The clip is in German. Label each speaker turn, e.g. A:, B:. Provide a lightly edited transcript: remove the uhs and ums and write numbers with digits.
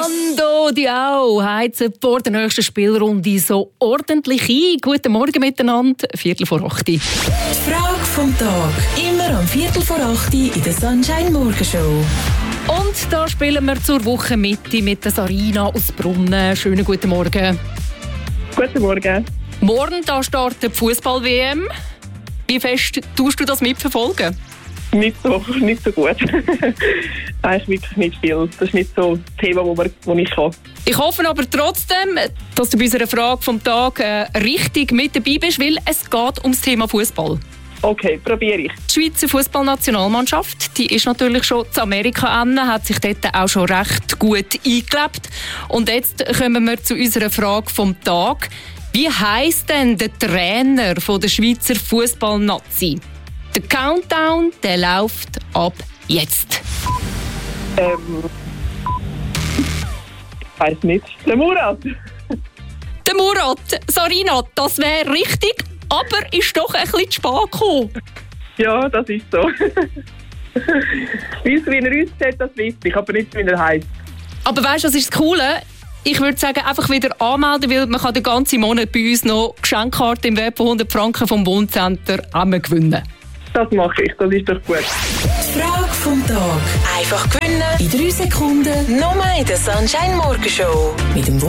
A: Quando Diao heizen vor der nächsten Spielrunde so ordentlich ein. Guten Morgen miteinander, 7:45.
B: Die Frage vom Tag. Immer am 7:45 in der Sunshine Morgenshow.
A: Und da spielen wir zur Wochenmitte mit der Sarina aus Brunnen. Schönen guten Morgen.
C: Guten Morgen.
A: Morgen da startet die Fußball-WM. Wie fest tust du das mitverfolgen?
C: Nicht so gut. Eigentlich wirklich nicht viel. Das ist nicht so das Thema, das ich habe.
A: Ich hoffe aber trotzdem, dass du bei unserer Frage vom Tag richtig mit dabei bist, weil es geht ums Thema Fußball.
C: Okay, probiere ich.
A: Die Schweizer Fußballnationalmannschaft, die ist natürlich schon zu Amerika an, hat sich dort auch schon recht gut eingelebt. Und jetzt kommen wir zu unserer Frage vom Tag. Wie heisst denn der Trainer von der Schweizer Fußballnazi? Der Countdown, der läuft ab jetzt.
C: Ich weiss nicht. Der Murat.
A: Der Murat, Sarina, das wäre richtig, aber ist doch ein bisschen zu spät gekommen.
C: Ja, das ist so. Wie er aussieht, das weiß ich, aber nicht, wie er heisst.
A: Aber weißt du, was ist das Coole? Ich würde sagen, einfach wieder anmelden, weil man kann den ganzen Monat bei uns noch Geschenkkarten im Wert von 100 Franken vom Wohncenter gewinnen.
C: Das mache ich, das ist doch gut.
B: Die Frage vom Tag. Einfach gewinnen in 3 Sekunden. Nur in der Sunshine Morgenshow. Mit dem